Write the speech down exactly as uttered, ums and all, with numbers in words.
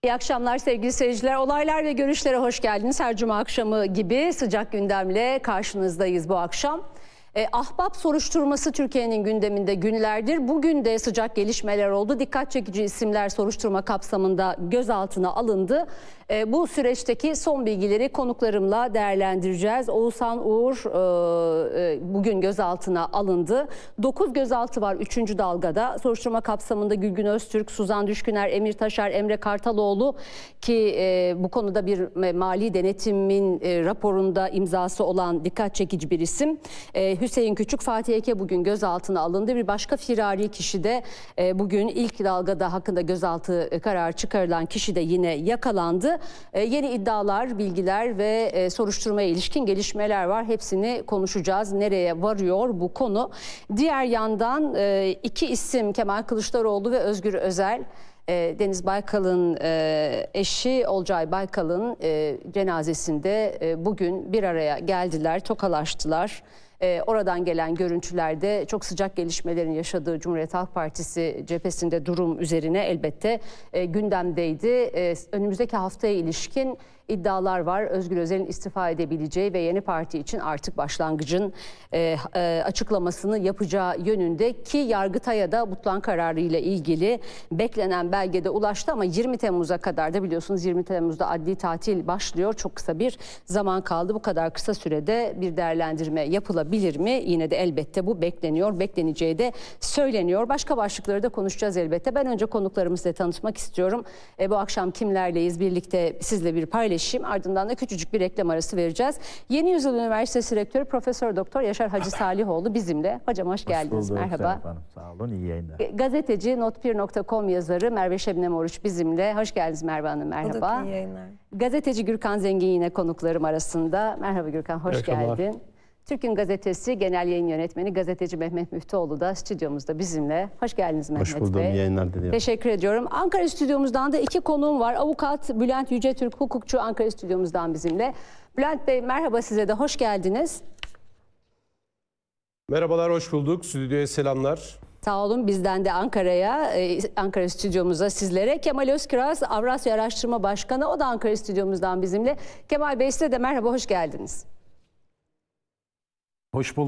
İyi akşamlar sevgili seyirciler. Olaylar ve görüşlere hoş geldiniz. Her cuma akşamı gibi sıcak gündemle karşınızdayız bu akşam. E, Ahbap soruşturması Türkiye'nin gündeminde günlerdir. Bugün de sıcak gelişmeler oldu. Dikkat çekici isimler soruşturma kapsamında gözaltına alındı. E, bu süreçteki son bilgileri konuklarımla değerlendireceğiz. Oğuzhan Uğur e, e, bugün gözaltına alındı. dokuz gözaltı var üçüncü dalgada. Soruşturma kapsamında Gülgün Öztürk, Suzan Düşküner, Emir Taşar, Emre Kartaloğlu ki e, bu konuda bir mali denetimin e, raporunda imzası olan dikkat çekici bir isim. E, Hüseyin Küçük, Fatih Eke bugün gözaltına alındı. Bir başka firari kişi de e, bugün ilk dalgada hakkında gözaltı kararı çıkarılan kişi de yine yakalandı. E, yeni iddialar, bilgiler ve e, soruşturmaya ilişkin gelişmeler var. Hepsini konuşacağız. Nereye varıyor bu konu? Diğer yandan e, iki isim Kemal Kılıçdaroğlu ve Özgür Özel. Deniz Baykal'ın eşi Olcay Baykal'ın cenazesinde bugün bir araya geldiler, tokalaştılar. Oradan gelen görüntülerde çok sıcak gelişmelerin yaşadığı Cumhuriyet Halk Partisi cephesinde durum üzerine elbette gündemdeydi. Önümüzdeki haftaya ilişkin iddialar var. Özgür Özel'in istifa edebileceği ve yeni parti için artık başlangıcın e, e, açıklamasını yapacağı yönünde ki Yargıtay'a da butlan kararı ile ilgili beklenen belgede ulaştı ama yirmi Temmuz'a kadar da biliyorsunuz yirmi Temmuz'da adli tatil başlıyor. Çok kısa bir zaman kaldı. Bu kadar kısa sürede bir değerlendirme yapılabilir mi? Yine de elbette bu bekleniyor. Bekleneceği de söyleniyor. Başka başlıkları da konuşacağız elbette. Ben önce konuklarımızla tanışmak istiyorum. E, bu akşam kimlerleyiz? Birlikte sizle bir paylaşım. Ardından da küçücük bir reklam arası vereceğiz. Yeni Yüzyıl Üniversitesi Rektörü Profesör Doktor Yaşar Hacı Salihoğlu bizimle. Hocam hoş, hoş geldiniz. Bulduk, merhaba. Sağ olun, iyi yayınlar. Gazeteci notpir nokta com yazarı Merve Şebnem Oruç bizimle. Hoş geldiniz Merve Hanım, merhaba. Bulduk, iyi yayınlar. Gazeteci Gürkan Zengin yine konuklarım arasında. Merhaba Gürkan, hoş geldin. Türk'ün Gazetesi Genel Yayın Yönetmeni Gazeteci Mehmet Müftüoğlu da stüdyomuzda bizimle. Hoş geldiniz Mehmet Bey. Hoş buldum, iyi yayınlar diliyorum. Teşekkür ediyorum. Ankara stüdyomuzdan da iki konuğum var. Avukat Bülent Yücetürk, hukukçu, Ankara stüdyomuzdan bizimle. Bülent Bey merhaba, size de hoş geldiniz. Merhabalar, hoş bulduk. Stüdyoya selamlar. Sağ olun, bizden de Ankara'ya, Ankara stüdyomuza sizlere. Kemal Özkiraz, Avrasya Araştırma Başkanı, o da Ankara stüdyomuzdan bizimle. Kemal Bey size de merhaba, hoş geldiniz. Hoş bulduk.